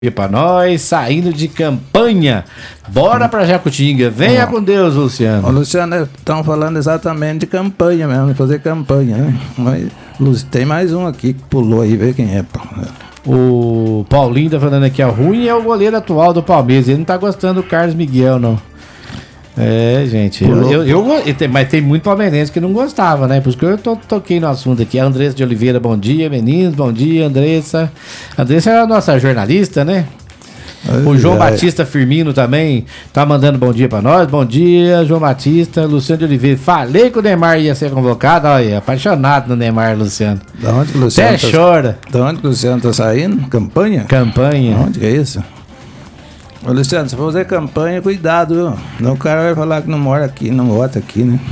E pra nós, saindo de campanha, bora pra Jacutinga, venha com Deus, Luciano. Ô, Luciano, estão falando exatamente de campanha mesmo, de fazer campanha, né? Mas tem mais um aqui que pulou aí, vê quem é. O Paulinho tá falando aqui, ó, ruim é o goleiro atual do Palmeiras, ele não tá gostando do Carlos Miguel, não. É, gente, mas tem muito palmeirense que não gostava, né? Por isso que eu toquei no assunto aqui. A Andressa de Oliveira, bom dia, meninos, bom dia, Andressa. Andressa é a nossa jornalista, né? O João Batista Firmino também tá mandando bom dia pra nós. Bom dia, João Batista. Luciano de Oliveira, falei que o Neymar ia ser convocado. Olha, apaixonado no Neymar, Luciano. Da onde que o Luciano até chora. Da onde que o Luciano tá saindo? Campanha? Campanha. Onde que é isso? Ô, Luciano, se for fazer campanha, cuidado, viu? Não, o cara vai falar que não mora aqui, não vota aqui, né?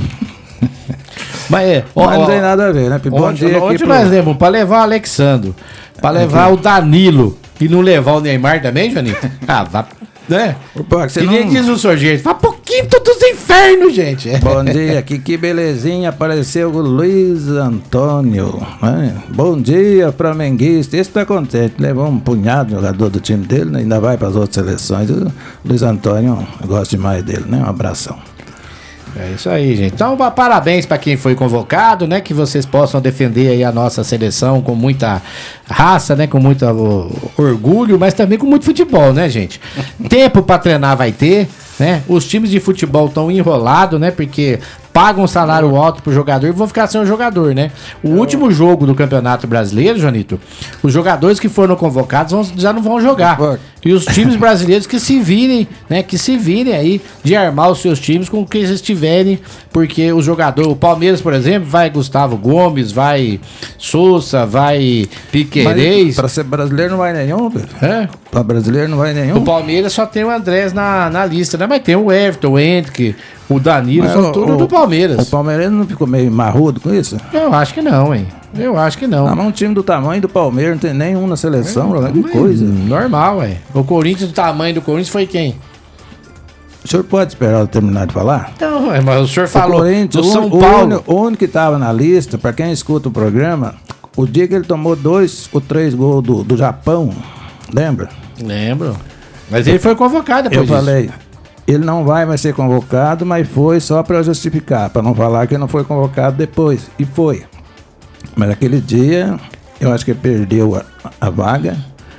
Mas não tem nada a ver, né? Bom dia aqui. Onde nós levamos? Pra levar o Alexandro, pra levar o Danilo e não levar o Neymar também, Joaninho? Ah, vá, né? Opa, que nem diz o Sorgente, vá pro quinto dos infernos, gente. Bom dia, que belezinha, apareceu o Luiz Antônio. Né? Bom dia, flamenguista. Esse tá contente, levou um punhado de jogador do time dele, né? Ainda vai para as outras seleções. O Luiz Antônio, eu gosto demais dele, né? Um abração. É isso aí, gente. Então, parabéns para quem foi convocado, né? Que vocês possam defender aí a nossa seleção com muita raça, né? Com muito orgulho, mas também com muito futebol, né, gente? Tempo para treinar vai ter, né? Os times de futebol estão enrolados, né? Porque pagam um salário alto pro jogador e vão ficar sem o jogador, né? O último jogo do Campeonato Brasileiro, Joanito, os jogadores que foram convocados já não vão jogar. E os times brasileiros que se virem, né? Que se virem aí de armar os seus times com o que eles tiverem, porque o jogador, o Palmeiras, por exemplo, vai Gustavo Gomes, vai Sousa, vai Piquerez. Para ser brasileiro não vai nenhum, velho. É? Para brasileiro não vai nenhum. O Palmeiras só tem o Andrés na lista, né? Mas tem o Everton, o Henrique, o Danilo, são tudo do Palmeiras. O Palmeiras não ficou meio marrudo com isso? Eu acho que não, hein? Eu acho que não. Mas um time do tamanho do Palmeiras não tem nenhum na seleção, que coisa. Normal, ué. O Corinthians, do tamanho do Corinthians, foi quem? O senhor pode esperar eu terminar de falar? Não, mas o senhor falou do São Paulo. O único que estava na lista, para quem escuta o programa, o dia que ele tomou 2 ou 3 gols do Japão, lembra? Lembro. Mas ele foi convocado depois disso. Eu falei, ele não vai mais ser convocado, mas foi só para justificar, para não falar que ele não foi convocado depois. E foi. Mas aquele dia, eu acho que ele perdeu a vaga.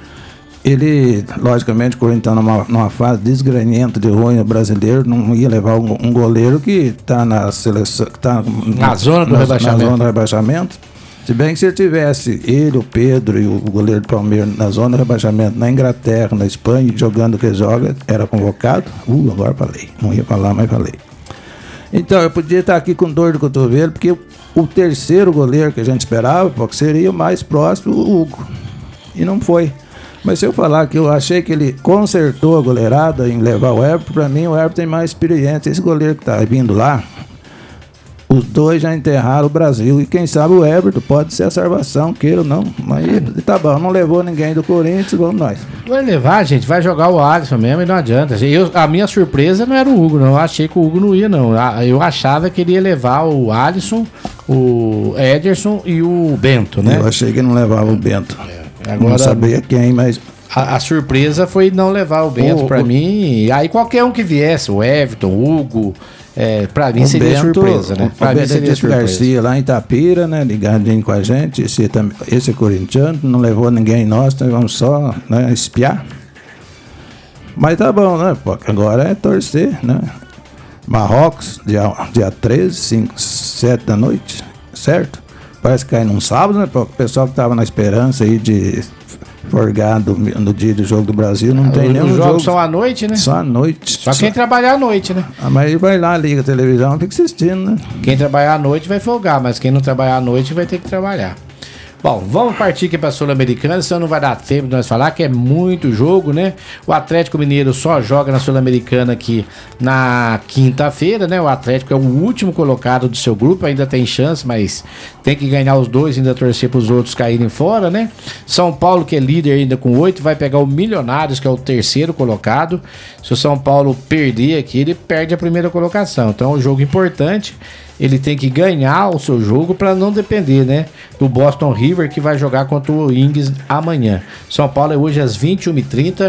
Ele, logicamente, o Corinthians numa fase desgranhenta de ruim brasileiro, não ia levar um goleiro que está na seleção, que tá na zona do rebaixamento. Na zona do rebaixamento. Se bem que se ele tivesse ele, o Pedro e o goleiro do Palmeiras na zona do rebaixamento, na Inglaterra, na Espanha, jogando o que joga, era convocado. Agora falei. Não ia falar, mas falei. Então, eu podia estar aqui com dor de cotovelo, porque o terceiro goleiro que a gente esperava, porque seria o mais próximo, o Hugo. E não foi. Mas se eu falar que eu achei que ele consertou a goleirada em levar o Everton, para mim o Everton tem mais experiência. Esse goleiro que está vindo lá, os dois já enterraram o Brasil. E quem sabe o Everton pode ser a salvação, queira ou não. Mas tá bom, não levou ninguém do Corinthians, vamos nós. Vai levar, gente, vai jogar o Alisson mesmo e não adianta. A minha surpresa não era o Hugo, não. Eu achei que o Hugo não ia, não. Eu achava que ele ia levar o Alisson, o Ederson e o Bento, né? Eu achei que não levava o Bento. Agora, não sabia quem, mas... A surpresa foi não levar o Bento pra mim. Aí qualquer um que viesse, o Everton, o Hugo... pra mim seria Bento, surpresa, né? Pra mim seria surpresa. Garcia lá em Itapira, né? Ligadinho com a gente. Esse corintiano não levou ninguém nós, nós vamos só, né, espiar. Mas tá bom, né? Porque agora é torcer, né? Marrocos, dia 13, 5, 7 da noite, certo? Parece que cai num sábado, né? O pessoal que tava na esperança aí de forgar no dia do jogo do Brasil, não tem nenhum jogo. Os jogos são à noite, né? Só à noite. Só quem trabalhar à noite, né? Mas ele vai lá, liga a televisão, fica assistindo, né? Quem trabalhar à noite vai folgar, mas quem não trabalhar à noite vai ter que trabalhar. Bom, vamos partir aqui para a Sul-Americana, senão não vai dar tempo de nós falar, que é muito jogo, né? O Atlético Mineiro só joga na Sul-Americana aqui na quinta-feira, né? O Atlético é o último colocado do seu grupo, ainda tem chance, mas tem que ganhar os dois, ainda torcer para os outros caírem fora, né? São Paulo, que é líder ainda com 8, vai pegar o Milionários, que é o terceiro colocado. Se o São Paulo perder aqui, ele perde a primeira colocação. Então é um jogo importante. ele tem que ganhar o seu jogo para não depender, né, do Boston River, que vai jogar contra o Ings amanhã. São Paulo é hoje às 21h30.